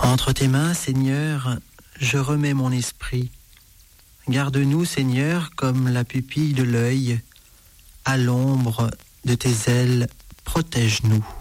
Entre tes mains, Seigneur, je remets mon esprit. Garde-nous, Seigneur, comme la pupille de l'œil. À l'ombre de tes ailes, protège-nous.